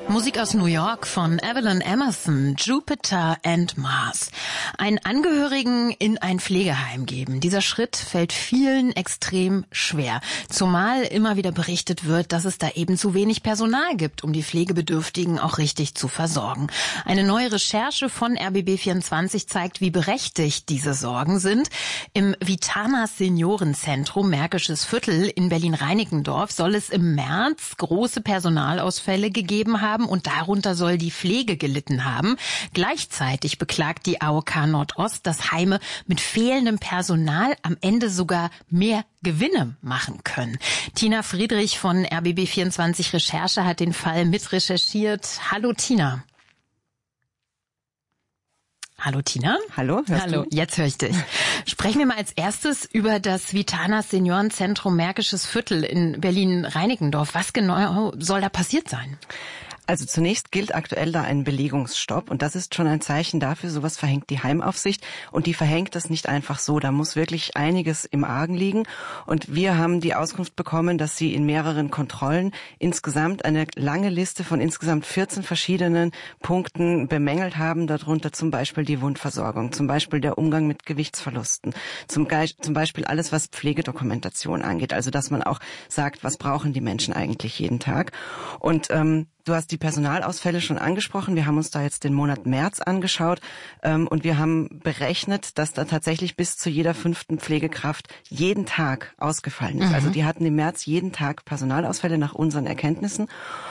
Musik aus New York von Evelyn Emerson, Jupiter and Mars. Einen Angehörigen in ein Pflegeheim geben. Dieser Schritt fällt vielen extrem schwer. Zumal immer wieder berichtet wird, dass es da eben zu wenig Personal gibt, um die Pflegebedürftigen auch richtig zu versorgen. Eine neue Recherche von RBB24 zeigt, wie berechtigt diese Sorgen sind. Im Vitanas Seniorenzentrum Märkisches Viertel in Berlin-Reinickendorf soll es im März große Personalausfälle gegeben haben und darunter soll die Pflege gelitten haben. Gleichzeitig beklagt die AOK Nordost, dass Heime mit fehlendem Personal am Ende sogar mehr Gewinne machen können. Tina Friedrich von RBB24 Recherche hat den Fall mitrecherchiert. Hallo Tina. Hallo Tina. Hallo. Hallo, jetzt höre ich dich. Sprechen wir mal als erstes über das Vitanas Seniorenzentrum Märkisches Viertel in Berlin-Reinickendorf. Was genau soll da passiert sein? Also zunächst gilt aktuell da ein Belegungsstopp und das ist schon ein Zeichen dafür, sowas verhängt die Heimaufsicht und die verhängt das nicht einfach so, da muss wirklich einiges im Argen liegen und wir haben die Auskunft bekommen, dass sie in mehreren Kontrollen insgesamt eine lange Liste von insgesamt 14 verschiedenen Punkten bemängelt haben, darunter zum Beispiel die Wundversorgung, zum Beispiel der Umgang mit Gewichtsverlusten, zum Beispiel alles, was Pflegedokumentation angeht, also dass man auch sagt, was brauchen die Menschen eigentlich jeden Tag und du hast die Personalausfälle schon angesprochen. Wir haben uns da jetzt den Monat März angeschaut und wir haben berechnet, dass da tatsächlich bis zu jeder 5. Pflegekraft jeden Tag ausgefallen ist. Also die hatten im März jeden Tag Personalausfälle nach unseren Erkenntnissen.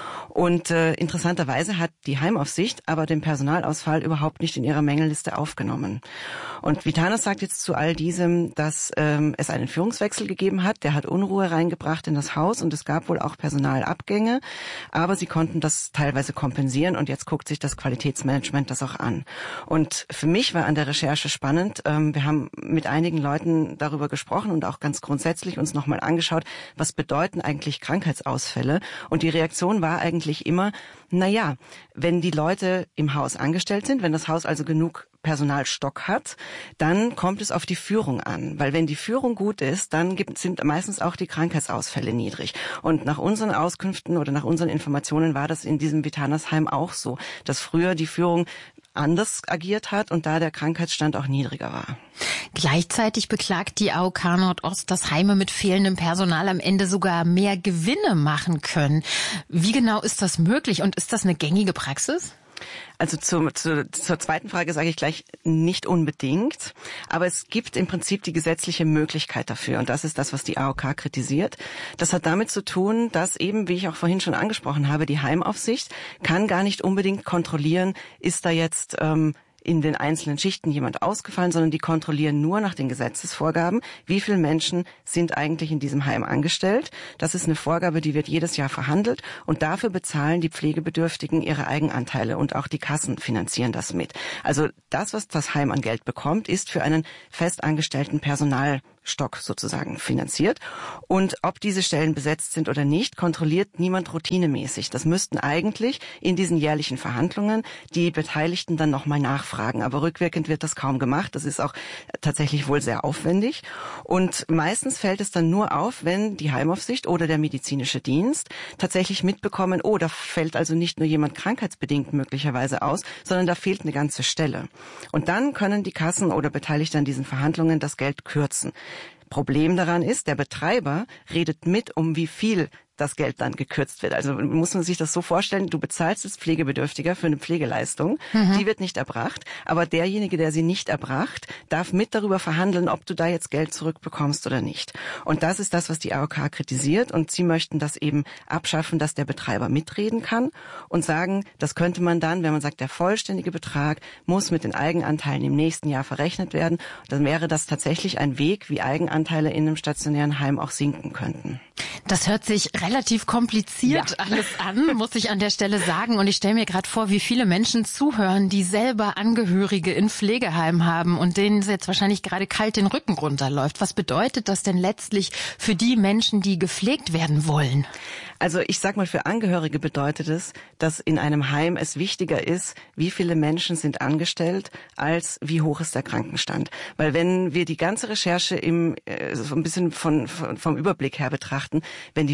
Und interessanterweise hat die Heimaufsicht aber den Personalausfall überhaupt nicht in ihrer Mängelliste aufgenommen. Und Vitanas sagt jetzt zu all diesem, dass es einen Führungswechsel gegeben hat. Der hat Unruhe reingebracht in das Haus und es gab wohl auch Personalabgänge. Aber sie konnten das teilweise kompensieren und jetzt guckt sich das Qualitätsmanagement das auch an. Und für mich war an der Recherche spannend. Wir haben mit einigen Leuten darüber gesprochen und auch ganz grundsätzlich uns nochmal angeschaut, was bedeuten eigentlich Krankheitsausfälle. Und die Reaktion war eigentlich immer, naja, wenn die Leute im Haus angestellt sind, wenn das Haus also genug Personalstock hat, dann kommt es auf die Führung an. Weil wenn die Führung gut ist, dann sind meistens auch die Krankheitsausfälle niedrig. Und nach unseren Auskünften oder nach unseren Informationen war das in diesem Vitanas-Heim auch so, dass früher die Führung anders agiert hat und da der Krankheitsstand auch niedriger war. Gleichzeitig beklagt die AOK Nordost, dass Heime mit fehlendem Personal am Ende sogar mehr Gewinne machen können. Wie genau ist das möglich und ist das eine gängige Praxis? Also zur zweiten Frage sage ich gleich nicht unbedingt, aber es gibt im Prinzip die gesetzliche Möglichkeit dafür und das ist das, was die AOK kritisiert. Das hat damit zu tun, dass eben, wie ich auch vorhin schon angesprochen habe, die Heimaufsicht kann gar nicht unbedingt kontrollieren, ist da jetzt in den einzelnen Schichten jemand ausgefallen, sondern die kontrollieren nur nach den Gesetzesvorgaben, wie viele Menschen sind eigentlich in diesem Heim angestellt. Das ist eine Vorgabe, die wird jedes Jahr verhandelt und dafür bezahlen die Pflegebedürftigen ihre Eigenanteile und auch die Kassen finanzieren das mit. Also das, was das Heim an Geld bekommt, ist für einen festangestellten Personalstock sozusagen finanziert. Und ob diese Stellen besetzt sind oder nicht, kontrolliert niemand routinemäßig. Das müssten eigentlich in diesen jährlichen Verhandlungen die Beteiligten dann nochmal nachfragen. Aber rückwirkend wird das kaum gemacht. Das ist auch tatsächlich wohl sehr aufwendig. Und meistens fällt es dann nur auf, wenn die Heimaufsicht oder der medizinische Dienst tatsächlich mitbekommen, oh, da fällt also nicht nur jemand krankheitsbedingt möglicherweise aus, sondern da fehlt eine ganze Stelle. Und dann können die Kassen oder Beteiligte an diesen Verhandlungen das Geld kürzen. Problem daran ist, der Betreiber redet mit, um wie viel das Geld dann gekürzt wird. Also muss man sich das so vorstellen, du bezahlst als Pflegebedürftiger für eine Pflegeleistung, die wird nicht erbracht, aber derjenige, der sie nicht erbracht, darf mit darüber verhandeln, ob du da jetzt Geld zurückbekommst oder nicht. Und das ist das, was die AOK kritisiert und sie möchten das eben abschaffen, dass der Betreiber mitreden kann und sagen, das könnte man dann, wenn man sagt, der vollständige Betrag muss mit den Eigenanteilen im nächsten Jahr verrechnet werden, dann wäre das tatsächlich ein Weg, wie Eigenanteile in einem stationären Heim auch sinken könnten. Das hört sich relativ kompliziert alles an, muss ich an der Stelle sagen. Und ich stelle mir gerade vor, wie viele Menschen zuhören, die selber Angehörige in Pflegeheimen haben und denen jetzt wahrscheinlich gerade kalt den Rücken runterläuft. Was bedeutet das denn letztlich für die Menschen, die gepflegt werden wollen? Also ich sag mal, für Angehörige bedeutet es, dass in einem Heim es wichtiger ist, wie viele Menschen sind angestellt, als wie hoch ist der Krankenstand. Weil wenn wir die ganze Recherche so ein bisschen vom Überblick her betrachten, wenn die Führung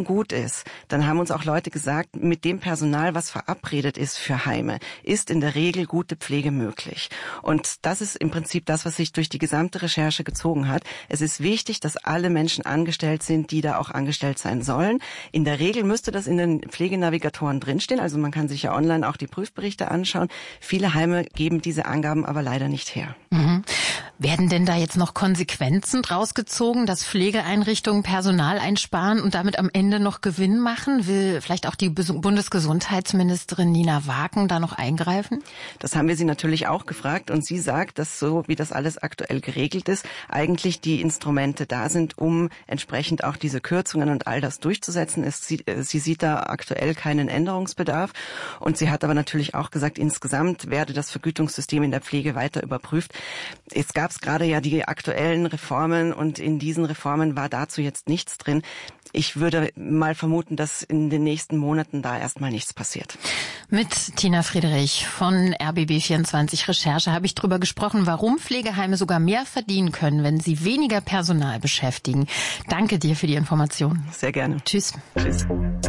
gut ist, dann haben uns auch Leute gesagt, mit dem Personal, was verabredet ist für Heime, ist in der Regel gute Pflege möglich. Und das ist im Prinzip das, was sich durch die gesamte Recherche gezogen hat. Es ist wichtig, dass alle Menschen angestellt sind, die da auch angestellt sein sollen. In der Regel müsste das in den Pflegenavigatoren drinstehen. Also man kann sich ja online auch die Prüfberichte anschauen. Viele Heime geben diese Angaben aber leider nicht her. Mhm. Werden denn da jetzt noch Konsequenzen draus gezogen, dass Pflegeeinrichtungen Personal einsparen und damit am Ende noch Gewinn machen? Will vielleicht auch die Bundesgesundheitsministerin Nina Waken da noch eingreifen? Das haben wir sie natürlich auch gefragt und sie sagt, dass so wie das alles aktuell geregelt ist, eigentlich die Instrumente da sind, um entsprechend auch diese Kürzungen und all das durchzusetzen. Sie sieht da aktuell keinen Änderungsbedarf und sie hat aber natürlich auch gesagt, insgesamt werde das Vergütungssystem in der Pflege weiter überprüft. Jetzt gab es gerade ja die aktuellen Reformen und in diesen Reformen war dazu jetzt nichts drin. Ich würde mal vermuten, dass in den nächsten Monaten da erstmal nichts passiert. Mit Tina Friedrich von RBB24 Recherche habe ich darüber gesprochen, warum Pflegeheime sogar mehr verdienen können, wenn sie weniger Personal beschäftigen. Danke dir für die Information. Sehr gerne. Tschüss. Tschüss.